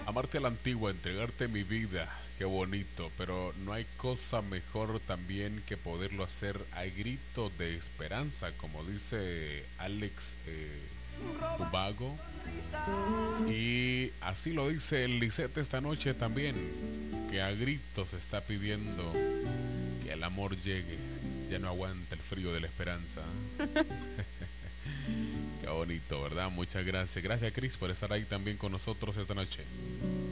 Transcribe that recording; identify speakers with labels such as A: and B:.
A: Amarte a la antigua, entregarte mi vida, qué bonito, pero no hay cosa mejor también que poderlo hacer a grito de esperanza, como dice Alex Ubago. Y así lo dice el Lisette esta noche también, que a gritos está pidiendo que el amor llegue, ya no aguanta el frío de la esperanza. Qué bonito, ¿verdad? Muchas gracias. Gracias, Chris, por estar ahí también con nosotros esta noche.